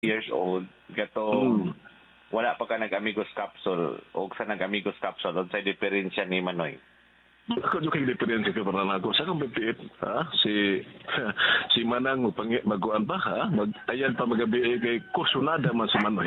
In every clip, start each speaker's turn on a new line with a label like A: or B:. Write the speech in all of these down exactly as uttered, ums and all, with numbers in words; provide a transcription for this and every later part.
A: years old katong mm. wala pa ka nag-Amigos Capsule o sa nag-Amigos Capsule o sa diferensya ni Manoy.
B: Ako yung kay diferensya ka para na ako. Sa kang pagtiit, ha? Si, si Manang pangi, maguan pa, ha? Mag, ayan pa magabi kay kusunada man si Manoy.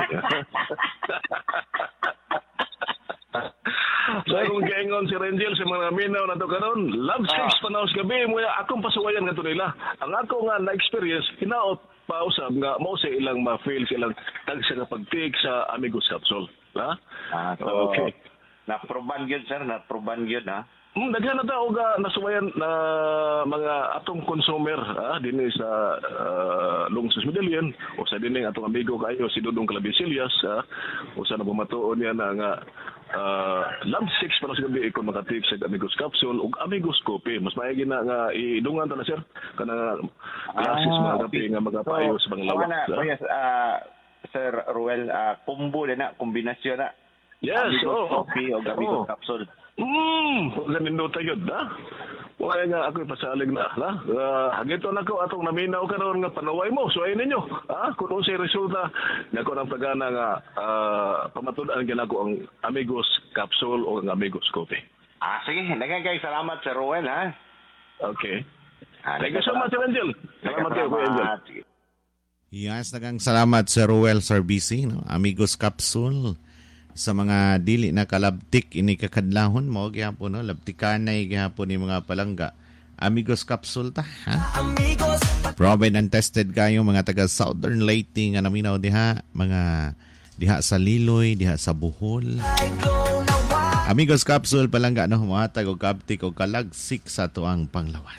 B: So kung kaingon si Rangel sa mga minaw na to karon, love sex ah. Panaos gabi mo akong pasuwayan nga to nila. Ang ako nga na-experience, hinaot pausab nga mo sa ilang ma-feel silang tag sa pagtik sa Amigos Capsule. Ha?
A: Ah, so, okay. Na-proban yun, sir. Na-proban yun, ha?
B: Hmm, daghan na tao ga nasuwayan na mga atong consumer ah dinhi sa uh, Lungsod Medellin o sa dinhi atong amigo kayo si Dudong Calabicillas ah, o sa nabumatuon niya na nga uh, love six para sa gabi ikon makatik sa Amigos Capsule ug Amigos Coffee mas maigi na nga idungan ta na sir kana classes ah, mga gabi okay. Nga magapayo so, sa banglawa.
A: So, yes, uh, Sir Ruel, uh, combo na kombinasyon na.
B: Yes,
A: Amigos
B: oh,
A: Coffee o Amigos oh. Capsule.
B: Hmm, ganin do tayo da. Wala nga ako ipasalig na, ha? Uh, hagito na ko atong naminaw karon nga panaway mo. So ay ninyo, ha? Kung unsay resulta nako nang pagana nga uh, pamatud-an gyud ako ang Amigos Capsule o ang Amigos Coffee.
A: Ah, sige, nagagay salamat Sir Roel, ha.
B: Okay. Ah, thank you so much, Angel. Salamat kayo, Angel.
C: Yes, nagang salamat Sir Roel Sarbisi, no? Amigos Capsule. Sa mga dili na kalabtik ini kakadlahon mo gyapon no labtikanay gyapon ni mga palangga Amigos Capsule ta ha proven and tested kayo mga taga Southern Leyte nga naminaw diha mga diha sa Liloy diha sa Bohol Amigos Capsule palangga no mohatag og kabtik og kalagsik sa tuang panglawas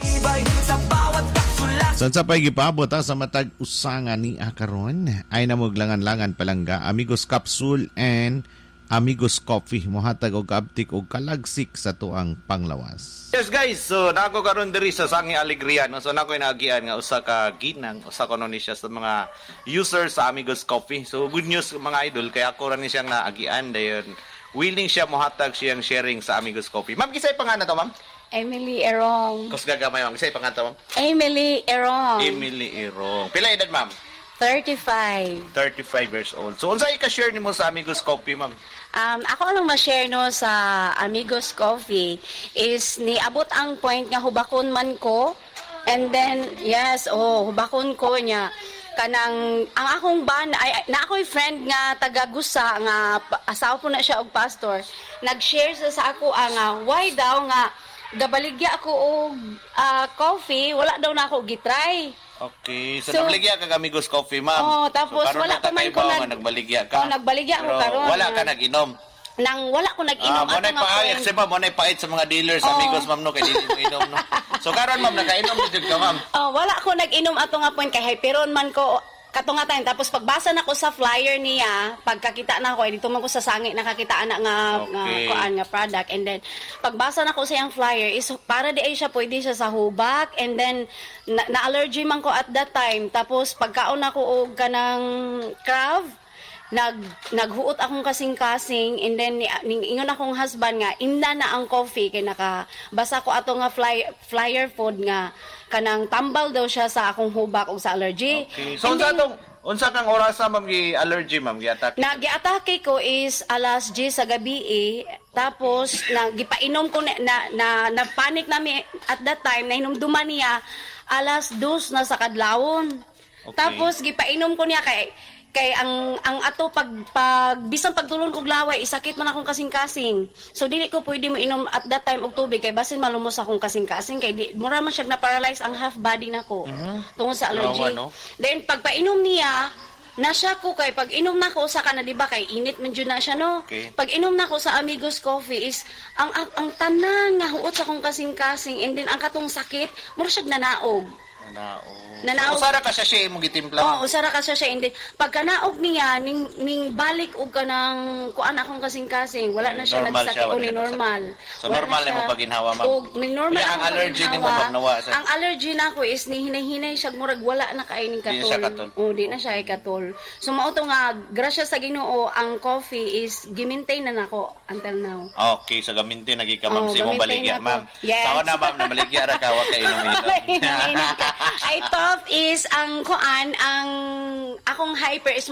C: San sa pay gipabot sa matag usangan ni akaron ay namuglangan-langan palangga Amigos Capsule and Amigos Coffee mohatag og kabtik og kalagsik sa tuang panglawas.
D: Yes guys, so nako karon diri sa Sangi Alegria no. So nako inagian nga usa ka ginang, usa ko ni siya sa mga users sa Amigos Coffee. So good news mga idol kay ako ra ni siyang naagian dayon. Willing siya mohatag siyang sharing sa Amigos Coffee. Ma'am, kisay pangalan to, ma'am?
E: Emily Erong.
D: Kus gagamay ma'am, kisay pangalan to, ma'am?
E: Emily Erong.
D: Emily Erong. Pila edad, ma'am?
E: thirty-five.
D: thirty-five years old. So unsay ka-share nimo sa Amigos Coffee, ma'am?
E: Um, ako lang ma-share no sa Amigos Coffee is niabot ang point nga hubakon man ko and then yes oh hubakon ko niya kanang ang akong ban ay na ako'y friend nga taga Gusa nga asawa po na siya og pastor nag-share sa sa ako nga why daw nga gabaligya ako og uh, coffee wala daw na ako gitry.
D: Okay, so, so nagbaligya ka Amigos Coffee, ma'am.
E: Oh, tapos
D: so,
E: wala pa man ko
D: nag nagbaligya ka.
E: Oh, nagbaligya ako karon.
D: Wala ka nag-inom.
E: Nang wala ko nag-inom
D: ah, ato nga paayat si ma'am, mo nay paayat sa mga dealers oh. Amigos ma'am no kay dili mo inom no. So karon ma'am nakainom jud ka ma'am.
E: Oh, wala ko nag-inom ato nga point kay hyperon man ko katungatan tapos pagbasa nako sa flyer niya pagkakita na ko dito man ko sa sangi nakakita na nga okay. nga kuan nga product and then pagbasa nako sa yang flyer is para di ay siya pwede siya sa hubak and then na, na allergy man ko at that time tapos pagkaon nako og kanang crave nag naghuot akong kasing-kasing and then ning ingon akong husband nga inna na ang coffee kay nakabasa ko ato nga fly, flyer food nga kanang tambal daw siya sa akong hubak ug sa allergy.
D: Okay. So unsa tong unsa kang oras sa ma'am gi allergy ma'am gi-atake?
E: Nagi-atake ko is alas ten sa gabi eh. Tapos nagipainom ko na na, na, na panic nami at that time na hinumduman niya alas dos na sa kadlawon. Okay. Tapos gipainom ko niya kay kay ang ang ato pag pag bisan pagtulon kog laway isakit man akong kasing-kasing. So dili ko pwede mo inom at that time og tubig kay basin malumos akong kasing-kasing kay di, mura man siya na paralyze ang half body nako mm-hmm. tungod sa allergy. No, no. Then pag painom niya na siya ko kay pag inom nako sa kana di ba kay init man jud na siya no.
D: Okay.
E: Pag inom nako sa Amigos Coffee is ang ang, ang tanan nga huot sa akong kasing-kasing and then ang katong sakit mura siya nanaog.
D: Nanaog.
E: Nanaog.
D: Usara ka siya siya imong gitimpla.
E: Oo, oh, usara ka siya siya hindi. Pagka naog niya ning ning balik og kanang kuan akong kasing-kasing, wala na siya nagsakit o ni normal.
D: So wala normal na mo paginhawa ma'am.
E: Og ning normal
D: ang allergy nimo magnawa sa.
E: Ang allergy nako is ni hinay-hinay siya murag wala na kay ning katol.
D: Di siya katol.
E: Oh, di na siya ay katol. So mao to nga grasya sa Ginoo ang coffee is gi-maintain na nako until now.
D: Okay, so gaminti nagi ka ma'am
E: oh,
D: si imong baligya ma'am.
E: Yes.
D: Tawo na ma'am na baligya ra ka wa kay inom ito.
E: Ay top is ang kuan ang akong hyper is